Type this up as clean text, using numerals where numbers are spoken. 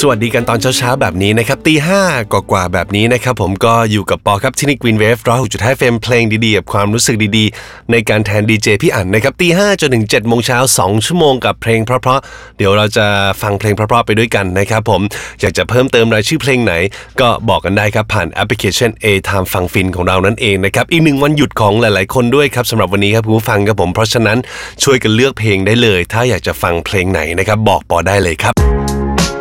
สวัสดีกันตอนเช้าๆแบบนี้นะครับตีห้ากว่าแบบนี้นะครับผมก็อยู่กับปอครับที่นี่ Green Wave 106.5 FM เพลงดีๆกับความรู้สึกดีๆในการแทนดีเจพี่อั๋นนะครับตีห้าจนถึง7 โมงเช้า2 ชั่วโมงกับเพลงเพราะๆเดี๋ยวเราจะฟังเพลงเพราะๆไปด้วยกันนะครับผมอยากจะเพิ่มเติมรายชื่อเพลงไหนก็บอกกันได้ครับผ่านแอปพลิเคชัน A Time ฟังฟินของเรานั่นเองนะครับอีก1 วันหยุดของหลายๆคนด้วยครับสำหรับวันนี้ครับคุณผู้ฟังครับผมเพราะฉะนั้นช่วยกันเลือกเพลงได้เลยถ้าอยากจะฟังเพลงไหนนะครับบอกปอได้เลยครับ